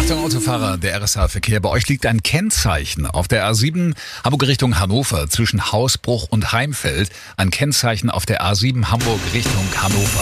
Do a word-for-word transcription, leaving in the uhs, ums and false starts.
Achtung Autofahrer, der R S H-Verkehr. Bei euch liegt ein Kennzeichen auf der A sieben Hamburg Richtung Hannover zwischen Hausbruch und Heimfeld. Ein Kennzeichen auf der A sieben Hamburg Richtung Hannover.